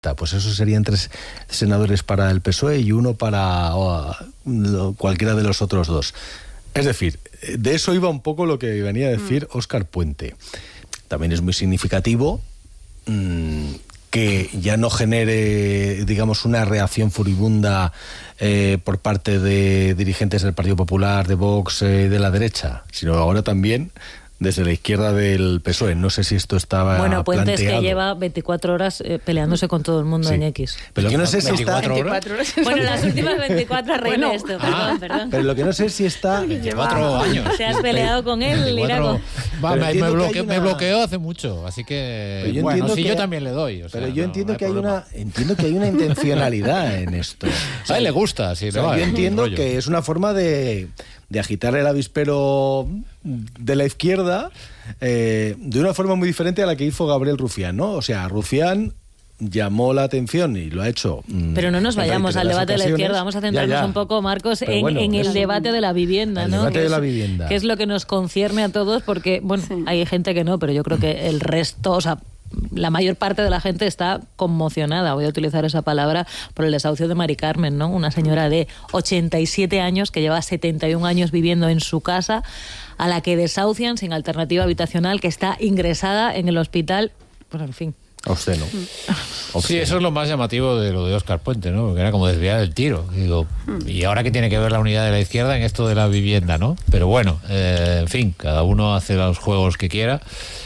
Pues eso serían 3 senadores para el PSOE y 1 para cualquiera de los otros 2. Es decir, de eso iba un poco lo que venía a decir Óscar Puente. También es muy significativo que ya no genere, digamos, una reacción furibunda por parte de dirigentes del Partido Popular, de Vox, de la derecha, sino ahora también desde la izquierda del PSOE. No sé si esto estaba Bueno, Puente planteado. es que lleva 24 horas peleándose con todo el mundo en X. Pero yo no sé si 24 está... horas. Bueno, las últimas 24 arreglé esto. Perdón. Pero lo que no sé si está... 24 años. ¿Te has peleado con él, 24... Iraco? Va, Pero me bloqueó hace mucho, así que... Pero yo bueno, entiendo sí, que- yo también le doy. O sea, Pero yo no entiendo que hay problema. una intencionalidad en esto. A él le gusta, sí. O sea, le va, yo es un entiendo rollo. que es una forma de agitar el avispero de la izquierda de una forma muy diferente a la que hizo Gabriel Rufián, ¿no? O sea, Rufián llamó la atención y lo ha hecho. Pero no nos en vayamos al reiteradas debate de la ocasiones. izquierda, vamos a centrarnos Ya. un poco, Marcos, Pero en bueno, el es- debate de la vivienda, el ¿no? debate Que de es- la vivienda. Que es lo que nos concierne a todos, porque, bueno, hay gente que no, pero yo creo que el resto, o sea, la mayor parte de la gente está conmocionada, voy a utilizar esa palabra, por el desahucio de Mari Carmen, ¿no? Una señora de 87 años que lleva 71 años viviendo en su casa, a la que desahucian sin alternativa habitacional, que está ingresada en el hospital, pues en fin. Obsceno. Sí, eso es lo más llamativo de lo de Óscar Puente, ¿no? Porque era como desviar el tiro. Digo, ¿y ahora qué tiene que ver la unidad de la izquierda en esto de la vivienda, no? Pero bueno, en fin, cada uno hace los juegos que quiera.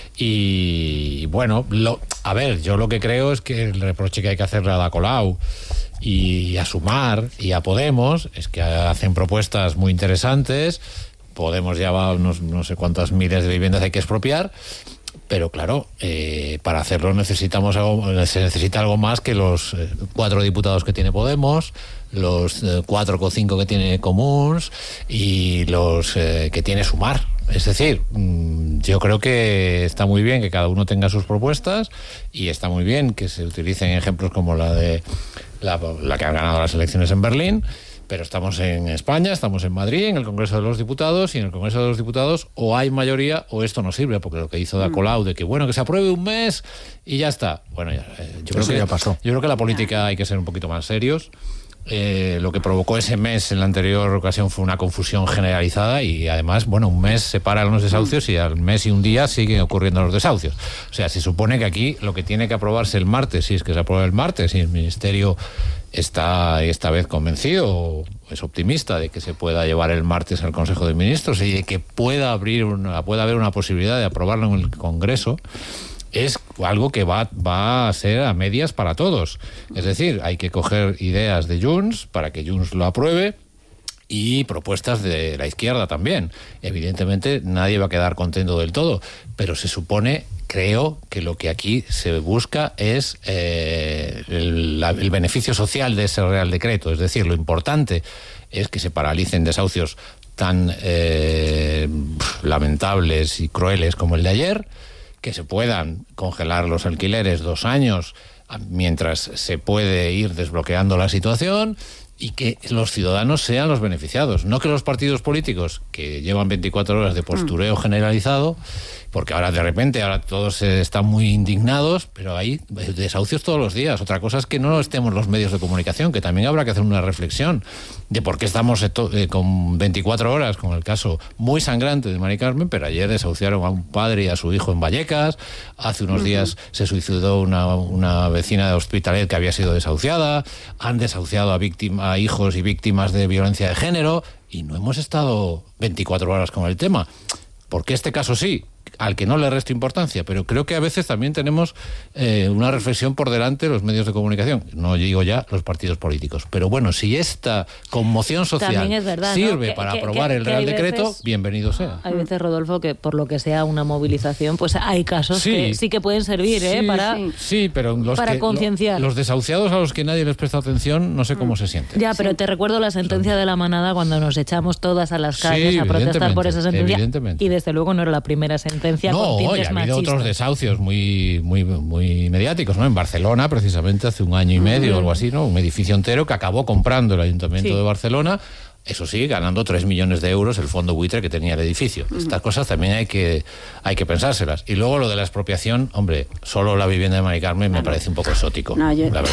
Y bueno, a ver, yo lo que creo es que el reproche que hay que hacerle a Ada Colau y a Sumar y a Podemos es que hacen propuestas muy interesantes. Podemos ya va no sé cuántas miles de viviendas hay que expropiar. Pero claro, para hacerlo se necesita algo más que los 4 diputados que tiene Podemos, los 4 o 5 que tiene Comuns y los que tiene Sumar. Es decir, yo creo que está muy bien que cada uno tenga sus propuestas y está muy bien que se utilicen ejemplos como la de la que ha ganado las elecciones en Berlín. Pero estamos en España, estamos en Madrid, en el Congreso de los Diputados, y en el Congreso de los Diputados o hay mayoría o esto no sirve, porque lo que hizo Ada Colau de que bueno, que se apruebe un mes y ya está. Bueno, yo creo que ya pasó. Yo creo que la política hay que ser un poquito más serios. Lo que provocó ese mes en la anterior ocasión fue una confusión generalizada y además, bueno, un mes separan los desahucios y al mes y un día siguen ocurriendo los desahucios. O sea, se supone que aquí lo que tiene que aprobarse el martes, si es que se aprueba el martes, y el Ministerio está esta vez convencido o es optimista de que se pueda llevar el martes al Consejo de Ministros y de que pueda haber una posibilidad de aprobarlo en el Congreso, es algo que va a ser a medias para todos. Es decir, hay que coger ideas de Junts para que Junts lo apruebe y propuestas de la izquierda también. Evidentemente nadie va a quedar contento del todo, pero se supone, creo, que lo que aquí se busca es el beneficio social de ese Real Decreto. Es decir, lo importante es que se paralicen desahucios tan lamentables y crueles como el de ayer, que se puedan congelar los alquileres 2 años mientras se puede ir desbloqueando la situación y que los ciudadanos sean los beneficiados, no que los partidos políticos que llevan 24 horas de postureo generalizado, porque ahora de repente todos están muy indignados, pero hay desahucios todos los días. Otra cosa es que no estemos los medios de comunicación, que también habrá que hacer una reflexión de por qué estamos con 24 horas, con el caso muy sangrante de Mari Carmen, pero ayer desahuciaron a un padre y a su hijo en Vallecas, hace unos días se suicidó una vecina de Hospitalet que había sido desahuciada, han desahuciado a hijos y víctimas de violencia de género, y no hemos estado 24 horas con el tema. Porque este caso sí, al que no le resto importancia, pero creo que a veces también tenemos una reflexión por delante los medios de comunicación, no digo ya los partidos políticos, pero bueno, si esta conmoción social es verdad, sirve ¿no? para aprobar el Real Decreto, bienvenido sea. Hay veces, Rodolfo, que por lo que sea una movilización, pues hay casos Sí. que sí que pueden servir Sí, pero para concienciar. Los desahuciados a los que nadie les presta atención, no sé cómo se sienten. Ya, pero te recuerdo la sentencia de la manada cuando nos echamos todas a las calles Sí, a protestar por esa sentencia. evidentemente. Y desde luego no era la primera sentencia No, con y tintes ha habido machistas. otros desahucios muy mediáticos, ¿no? En Barcelona, precisamente, hace 1 año y medio o algo así, ¿no? Un edificio entero que acabó comprando el Ayuntamiento de Barcelona, eso sí, ganando 3 millones de euros el fondo buitre que tenía el edificio. Estas cosas también hay que pensárselas. Y luego lo de la expropiación, hombre, solo la vivienda de Mari Carmen me parece un poco exótico, No, la verdad.